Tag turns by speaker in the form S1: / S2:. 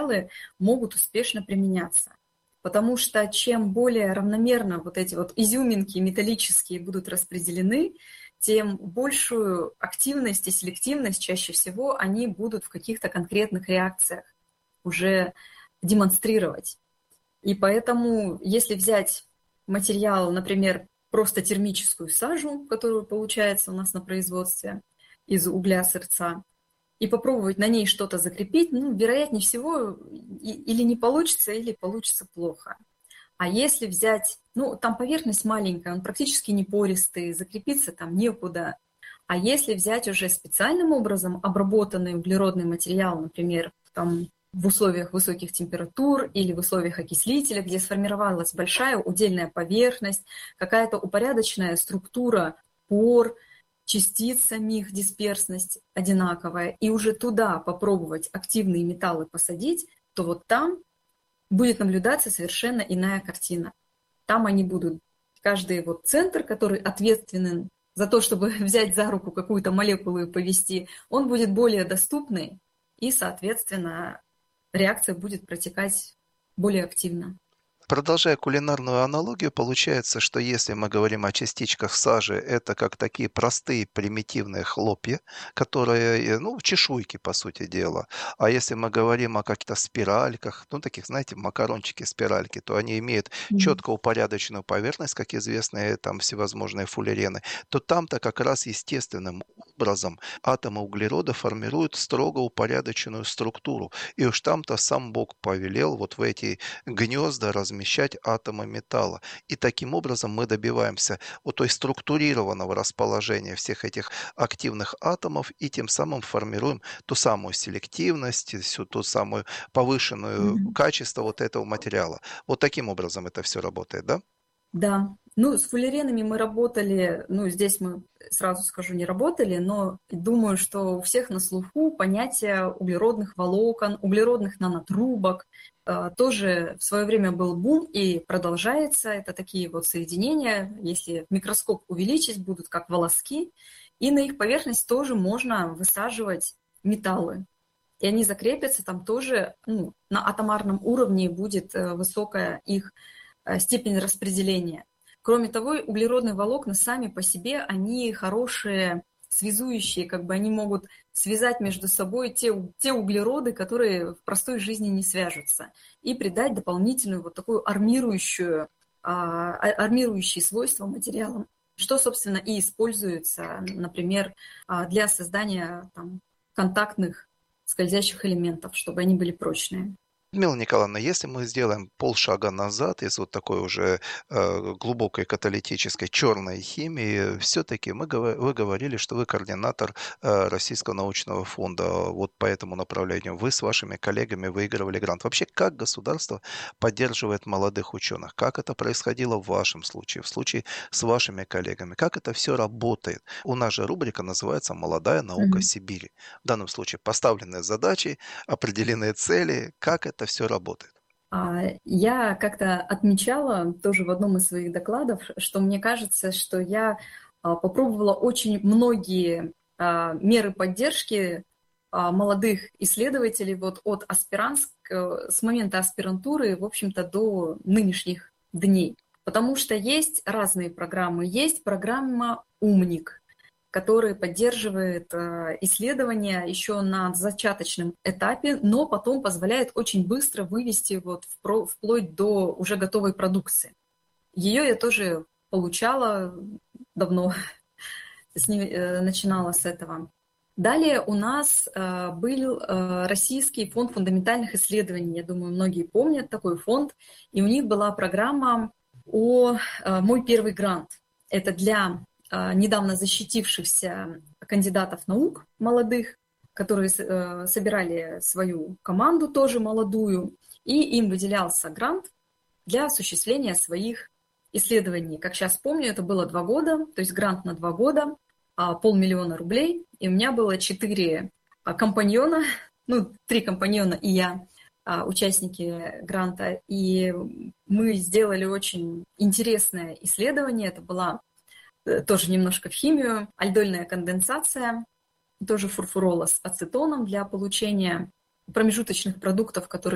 S1: материалы могут успешно применяться. Потому что чем более равномерно вот эти вот изюминки металлические будут распределены, тем большую активность и селективность чаще всего они будут в каких-то конкретных реакциях уже демонстрировать. И поэтому, если взять материал, например, просто термическую сажу, которую получается у нас на производстве из угля сырца, и попробовать на ней что-то закрепить, вероятнее всего, или не получится, или получится плохо. А если взять, там поверхность маленькая, он практически не пористый, закрепиться там некуда. А если взять уже специальным образом обработанный углеродный материал, например, там в условиях высоких температур или в условиях окислителя, где сформировалась большая удельная поверхность, какая-то упорядоченная структура пор, частиц самих, дисперсность одинаковая, и уже туда попробовать активные металлы посадить, то вот там будет наблюдаться совершенно иная картина. Там они будут, каждый вот центр, который ответственен за то, чтобы взять за руку какую-то молекулу и повести, он будет более доступный, и, соответственно, реакция будет протекать более активно.
S2: Продолжая кулинарную аналогию, получается, что если мы говорим о частичках сажи, это как такие простые примитивные хлопья, которые, чешуйки, по сути дела. А если мы говорим о каких-то спиральках, таких, знаете, макарончики-спиральки, то они имеют четко упорядоченную поверхность, как известные там всевозможные фуллерены, то там-то как раз естественным образом атомы углерода формируют строго упорядоченную структуру. И уж там-то сам Бог повелел вот в эти гнезда размещать атомы металла. И таким образом мы добиваемся вот той структурированного расположения всех этих активных атомов и тем самым формируем ту самую селективность, всю ту самую повышенную качество вот этого материала. Вот таким образом это все работает, да?
S1: Да. С фуллеренами мы работали, здесь мы, сразу скажу, не работали, но думаю, что у всех на слуху понятие углеродных волокон, углеродных нанотрубок. Тоже в свое время был бум и продолжается. Это такие вот соединения, если микроскоп увеличить, будут как волоски, и на их поверхность тоже можно высаживать металлы. И они закрепятся, там тоже на атомарном уровне будет высокая их степень распределения. Кроме того, углеродные волокна сами по себе, они хорошие связующие, они могут связать между собой те углероды, которые в простой жизни не свяжутся, и придать дополнительную вот такую армирующие свойства материалам, что, собственно, и используется, например, для создания контактных скользящих элементов, чтобы они были прочные.
S2: Людмила Николаевна, если мы сделаем полшага назад из вот такой уже глубокой каталитической черной химии, все-таки вы говорили, что вы координатор Российского научного фонда вот по этому направлению. Вы с вашими коллегами выигрывали грант. Вообще, как государство поддерживает молодых ученых? Как это происходило в вашем случае, в случае с вашими коллегами? Как это все работает? У нас же рубрика называется «Молодая наука Сибири». В данном случае поставленные задачи, определенные цели. Как это все работает?
S1: Я как-то отмечала тоже в одном из своих докладов, что мне кажется, что я попробовала очень многие меры поддержки молодых исследователей вот от с момента аспирантуры, в общем-то, до нынешних дней. Потому что есть разные программы. Есть программа «Умник», который поддерживает исследования еще на зачаточном этапе, но потом позволяет очень быстро вывести вплоть до уже готовой продукции. Ее я тоже получала давно, начинала с этого. Далее у нас был Российский фонд фундаментальных исследований. Я думаю, многие помнят такой фонд. И у них была программа «Мой первый грант». Это для недавно защитившихся кандидатов наук молодых, которые собирали свою команду тоже молодую, и им выделялся грант для осуществления своих исследований. Как сейчас помню, это было 2 года, то есть грант на 2 года, 500 000 рублей, и у меня было 4 компаньона, 3 компаньона и я, участники гранта, и мы сделали очень интересное исследование. Это была тоже немножко в химию, альдольная конденсация, тоже фурфурола с ацетоном для получения промежуточных продуктов, которые